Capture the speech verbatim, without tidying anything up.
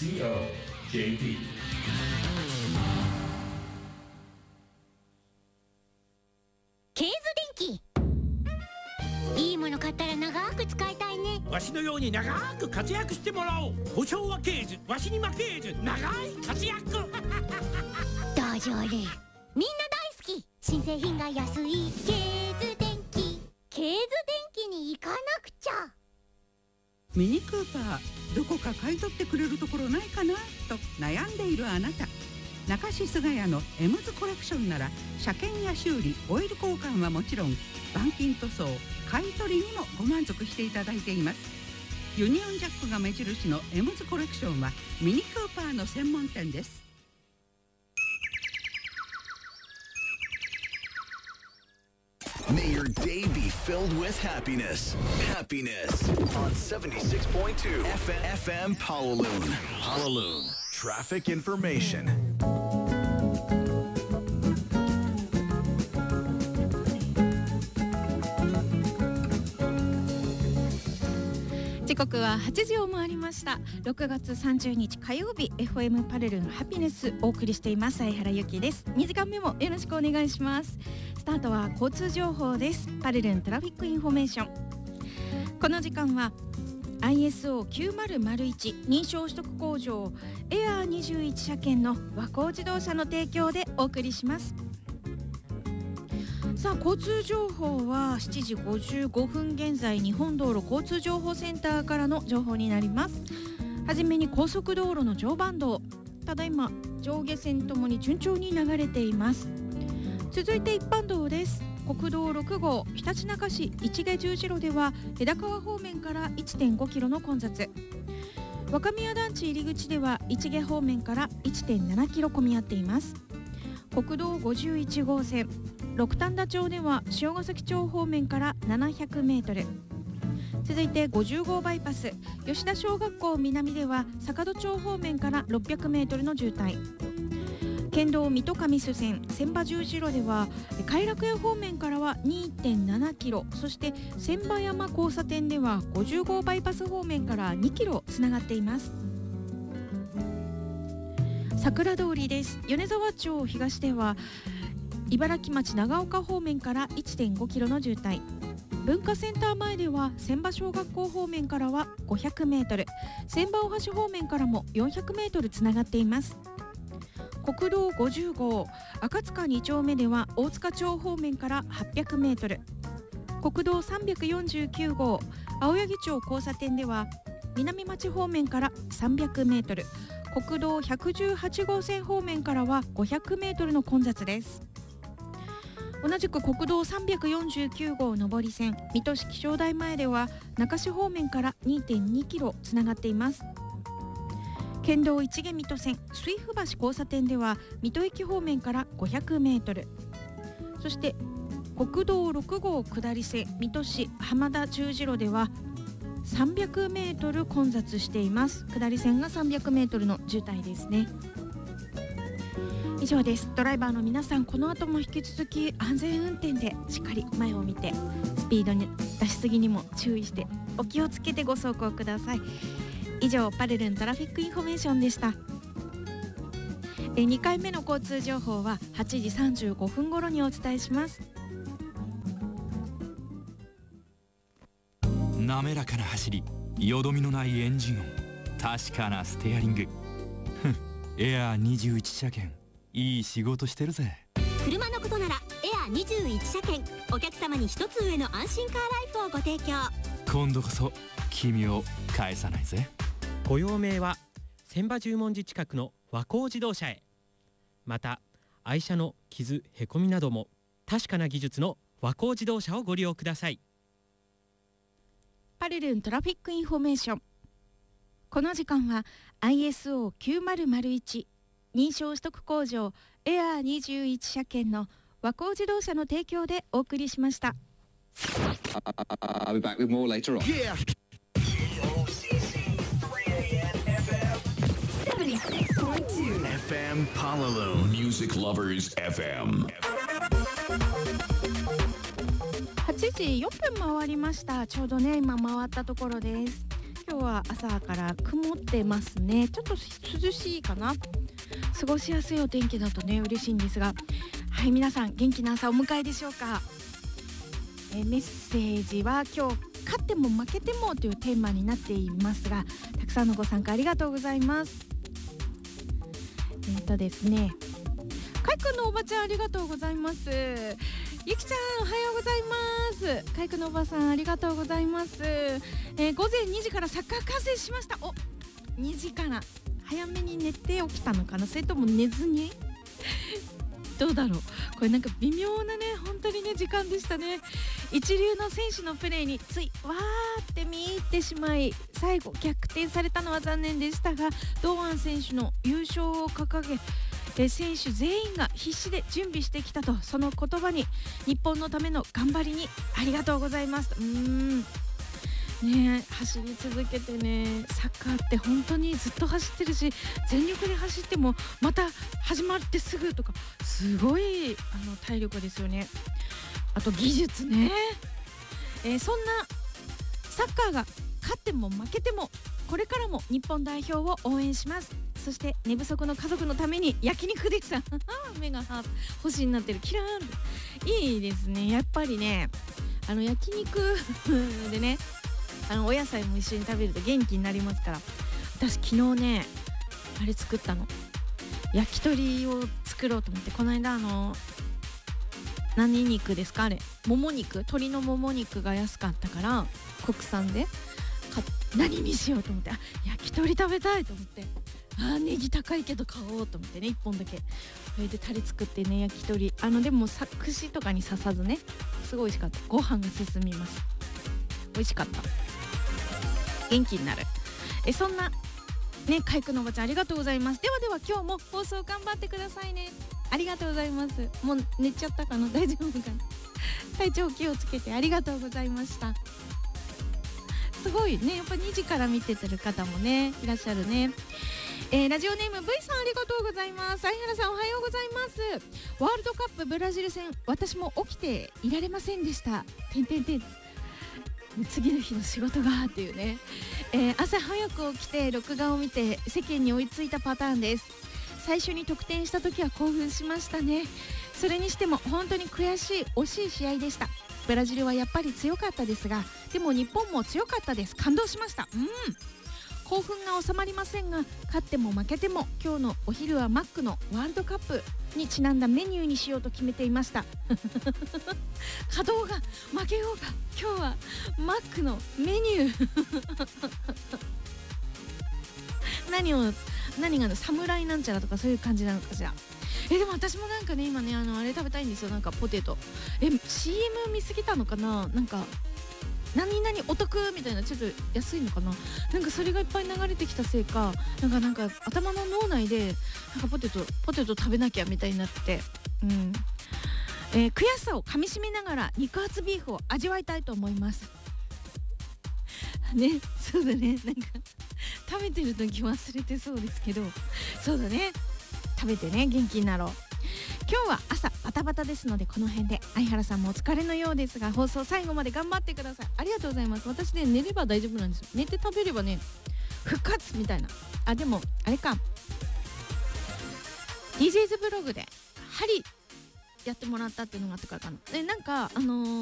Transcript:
シーオージェーピー。 ケーズ電気、いいもの買ったら長く使いたいね。 わしのように長く活躍してもらおう。保証はケーズ、わしに負けーず、長い活躍大丈夫、みんな大好き、新製品が安いケーズ電気。ケーズ電気に行かなくちゃ。 ミニクーパー、どこか買い取ってくれるところないかなと悩んでいるあなた、中志菅谷のエムズコレクションなら車検や修理、オイル交換はもちろん板金塗装、買い取りにもご満足していただいています。ユニオンジャックが目印のエムズコレクションはミニクーパーの専門店です。 May your day be filled with happiness. Happiness on seventy-six point two F M, F M Pawaloon. Pawaloon. Traffic information. 時刻ははちじを回りました。ろくがつさんじゅうにち火曜日、 エフエム パレルンハピネスお送りしています。相原由紀です。にじかんめもよろしくお願いします。スタートは交通情報です。パレルントラフィックインフォメーション。この時間は アイエスオーきゅうまるまるいち 認証取得工場エアーにじゅういち車検の和光自動車の提供でお送りします。さあ、交通情報はしちじごじゅうごふん現在、日本道路交通情報センターからの情報になります。はじめに高速道路の常磐道、ただいま上下線ともに順調に流れています。続いて一般道です。国道ろくごうひたちなか市市毛十字路では枝川方面から いってんごキロの混雑、若宮団地入り口では市毛方面から いってんななキロ混み合っています。国道ごじゅういちごうせん六反田町では塩ヶ崎町方面からななひゃくメートル、続いてごじゅうごうバイパス吉田小学校南では坂戸町方面からろっぴゃくメートルの渋滞、県道水戸上須線千葉十字路では偕楽園方面からは にてんななキロ、そして千葉山交差点ではごじゅうごうバイパス方面からにキロつながっています。桜通りです。米沢町東では茨城町長岡方面から いってんごキロの渋滞、文化センター前では千葉小学校方面からはごひゃくメートル、千葉大橋方面からもよんひゃくメートルつながっています。国道ごじゅうごう赤塚に丁目では大塚町方面からはっぴゃくメートル、国道さんびゃくよんじゅうきゅうごう青柳町交差点では南町方面からさんびゃくメートル、国道ひゃくじゅうはちごうせん方面からはごひゃくメートルの混雑です。同じく国道さんびゃくよんじゅうきゅうごう上り線水戸市気象台前では中市方面から にてんにキロつながっています。県道市毛水戸線水府橋交差点では水戸駅方面からごひゃくメートル、そして国道ろくごう下り線水戸市浜田十字路ではさんびゃくメートル混雑しています。下り線がさんびゃくメートルの渋滞ですね。以上です。ドライバーの皆さん、この後も引き続き安全運転でしっかり前を見て、スピードに出しすぎにも注意してお気をつけてご走行ください。以上、パレルントラフィックインフォメーションでした。えにかいめの交通情報ははちじさんじゅうごふん頃にお伝えします。 滑らかな走り、よどみのないエンジン音、確かなステアリングエアーにじゅういち車検、いい仕事してるぜ。 車のことならエアーにじゅういち車検、お客様に一つ上の安心カーライフをご提供。 今度こそ君を返さないぜ。 ご用命は千葉十文字近くの和光自動車へ。また愛車の傷へこみなども確かな技術の和光自動車をご利用ください。 パレルントラフィックインフォメーション。この時間は アイエスオーきゅうまるまるいち 認証取得工場エアーにじゅういち車検の和光自動車の提供でお送りしました。 I'll be back with more later on. Yeah. seventy-six point two F M Pawaloon. Music Lovers エフエム。 はちじよんぷん回りました。ちょうどね今回ったところです。今日はは朝から曇ってますね。ちょっと涼しいかな。過ごしやすいお天気だとね嬉しいんですが、はい、皆さん元気な朝お迎えでしょうか。えメッセージは今日勝っても負けてもというテーマになっていますが、たくさんのご参加ありがとうございます。えっとですねかいくんのおばちゃんありがとうございます。ゆきちゃんおはようございます。かいくんのおばさんありがとうございます。えー、午前にじからサッカー観戦しました。おにじから早めに寝て起きたのかな、それとも寝ずにどうだろう。これなんか微妙なね本当にね時間でしたね。一流の選手のプレーについわーって見入ってしまい、最後逆転されたのは残念でしたが、堂安選手の優勝を掲げえ選手全員が必死で準備してきたと、その言葉に日本のための頑張りにありがとうございます。うーんねえ走り続けてね、サッカーって本当にずっと走ってるし、全力で走ってもまた始まってすぐとかすごいあの体力ですよね。あと技術ね、えー、そんなサッカーが勝っても負けてもこれからも日本代表を応援します。そして寝不足の家族のために焼肉でした目が星になってる、キラーン。いいですね。やっぱりねあの焼肉でねあのお野菜も一緒に食べると元気になりますから。私昨日ねあれ作ったの、焼き鳥を作ろうと思って、この間あの何肉ですかあれ、もも肉、鶏のもも肉が安かったから国産で何にしようと思って、あ焼き鳥食べたいと思って、あネギ高いけど買おうと思ってねいっぽんだけそれでタレ作ってね焼き鳥、あのでもさ串とかに刺さずねすごい美味しかった。ご飯が進みます。美味しかった。元気になる。えそんなねかいくのおばちゃんありがとうございます。ではでは今日も放送頑張ってくださいね。ありがとうございます。もう寝ちゃったかな、大丈夫かな体調気をつけてありがとうございました。すごいねやっぱにじから見ててる方もねいらっしゃるね。えー、ラジオネーム V さんありがとうございます。相原さんおはようございます。ワールドカップブラジル戦、私も起きていられませんでした。てんてんてん次の日の仕事がっていうね、えー、朝早く起きて録画を見て世間に追いついたパターンです。最初に得点した時は興奮しましたね。それにしても本当に悔しい惜しい試合でした。ブラジルはやっぱり強かったですが、でも日本も強かったです。感動しました。うん興奮が収まりませんが、勝っても負けても今日のお昼はマックのワールドカップにちなんだメニューにしようと決めていました稼働が負けようが今日はマックのメニュー何を何がある侍なんちゃらとかそういう感じなのかしら。えでも私もなんかね今ねあのあれ食べたいんですよ。なんかポテトえ シーエム 見すぎたのかな、なんか何々お得みたいな、ちょっと安いのかな、なんかそれがいっぱい流れてきたせいか、なんかなんか頭の脳内でなんかポテトポテト食べなきゃみたいになって、うん、えー、悔しさをかみしめながら肉厚ビーフを味わいたいと思いますね。そうだね、なんか食べてる時忘れてそうですけど、そうだね、食べてね元気になろう。今日は朝バタバタですのでこの辺で、相原さんもお疲れのようですが放送最後まで頑張ってください。ありがとうございます。私ね寝れば大丈夫なんですよ。寝て食べればね復活みたいな。あでもあれか ディージェーズ ブログで針やってもらったっていうのがあったからかな。でなんかあのー